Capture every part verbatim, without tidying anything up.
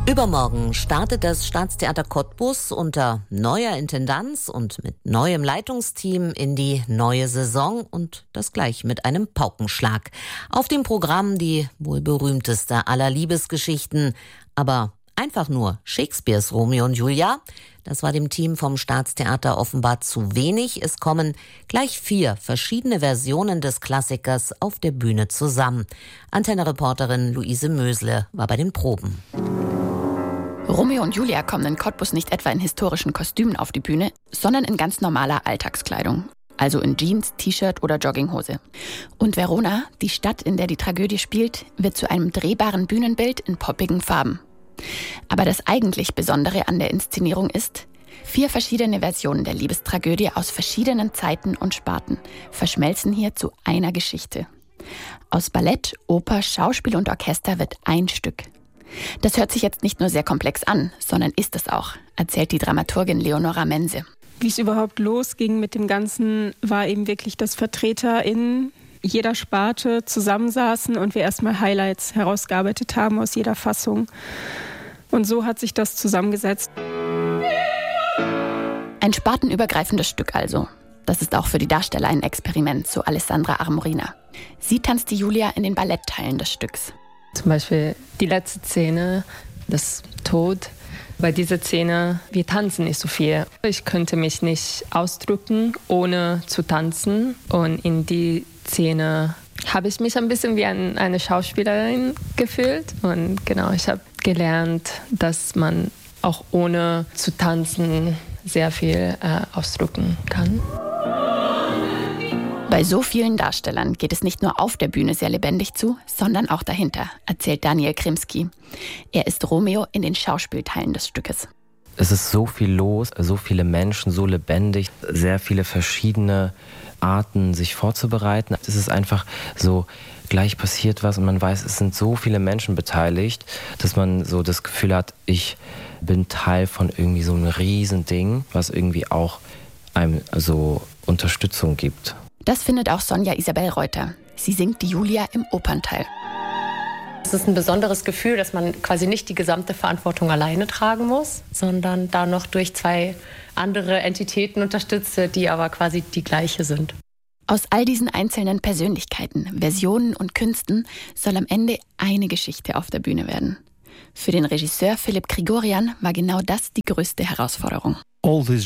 Übermorgen startet das Staatstheater Cottbus unter neuer Intendanz und mit neuem Leitungsteam in die neue Saison und das gleich mit einem Paukenschlag. Auf dem Programm die wohl berühmteste aller Liebesgeschichten, aber einfach nur Shakespeares Romeo und Julia. Das war dem Team vom Staatstheater offenbar zu wenig. Es kommen gleich vier verschiedene Versionen des Klassikers auf der Bühne zusammen. Antenne-Reporterin Luise Mösle war bei den Proben. Romeo und Julia kommen in Cottbus nicht etwa in historischen Kostümen auf die Bühne, sondern in ganz normaler Alltagskleidung. Also in Jeans, T-Shirt oder Jogginghose. Und Verona, die Stadt, in der die Tragödie spielt, wird zu einem drehbaren Bühnenbild in poppigen Farben. Aber das eigentlich Besondere an der Inszenierung ist, vier verschiedene Versionen der Liebestragödie aus verschiedenen Zeiten und Sparten verschmelzen hier zu einer Geschichte. Aus Ballett, Oper, Schauspiel und Orchester wird ein Stück. Das hört sich jetzt nicht nur sehr komplex an, sondern ist es auch, erzählt die Dramaturgin Leonora Mense. Wie es überhaupt losging mit dem Ganzen, war eben wirklich, dass Vertreter in jeder Sparte zusammensaßen und wir erstmal Highlights herausgearbeitet haben aus jeder Fassung. Und so hat sich das zusammengesetzt. Ein spartenübergreifendes Stück also. Das ist auch für die Darsteller ein Experiment, so Alessandra Armorina. Sie tanzt die Julia in den Ballettteilen des Stücks. Zum Beispiel die letzte Szene, das Tod. Bei dieser Szene, wir tanzen nicht so viel. Ich könnte mich nicht ausdrücken, ohne zu tanzen. Und in die Szene habe ich mich ein bisschen wie ein, eine Schauspielerin gefühlt. Und genau, ich habe gelernt, dass man auch ohne zu tanzen sehr viel äh, ausdrücken kann. Bei so vielen Darstellern geht es nicht nur auf der Bühne sehr lebendig zu, sondern auch dahinter, erzählt Daniel Krimski. Er ist Romeo in den Schauspielteilen des Stückes. Es ist so viel los, so viele Menschen, so lebendig, sehr viele verschiedene Arten, sich vorzubereiten. Es ist einfach so, gleich passiert was und man weiß, es sind so viele Menschen beteiligt, dass man so das Gefühl hat, ich bin Teil von irgendwie so einem Riesending, was irgendwie auch einem so Unterstützung gibt. Das findet auch Sonja Isabel Reuter. Sie singt die Julia im Opernteil. Es ist ein besonderes Gefühl, dass man quasi nicht die gesamte Verantwortung alleine tragen muss, sondern da noch durch zwei andere Entitäten unterstützt wird, die aber quasi die gleiche sind. Aus all diesen einzelnen Persönlichkeiten, Versionen und Künsten soll am Ende eine Geschichte auf der Bühne werden. Für den Regisseur Philipp Grigorian war genau das die größte Herausforderung. All diese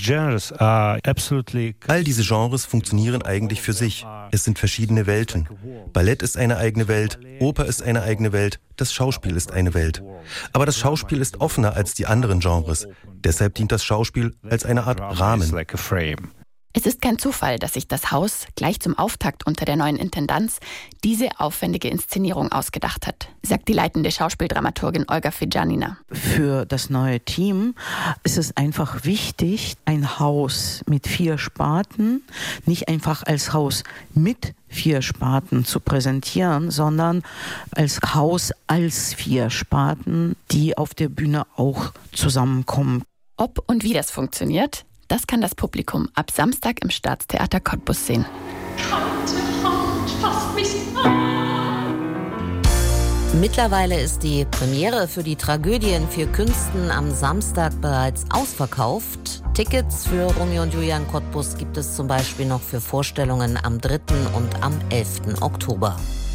Genres funktionieren eigentlich für sich. Es sind verschiedene Welten. Ballett ist eine eigene Welt, Oper ist eine eigene Welt, das Schauspiel ist eine Welt. Aber das Schauspiel ist offener als die anderen Genres. Deshalb dient das Schauspiel als eine Art Rahmen. Es ist kein Zufall, dass sich das Haus gleich zum Auftakt unter der neuen Intendanz diese aufwendige Inszenierung ausgedacht hat, sagt die leitende Schauspieldramaturgin Olga Fidjanina. Für das neue Team ist es einfach wichtig, ein Haus mit vier Sparten nicht einfach als Haus mit vier Sparten zu präsentieren, sondern als Haus als vier Sparten, die auf der Bühne auch zusammenkommen. Ob und wie das funktioniert, das kann das Publikum ab Samstag im Staatstheater Cottbus sehen. Kalte Hand fasst mich an. Mittlerweile ist die Premiere für die Tragödie in vier Künsten am Samstag bereits ausverkauft. Tickets für Romeo und Julia in Cottbus gibt es zum Beispiel noch für Vorstellungen am dritten und am elften Oktober.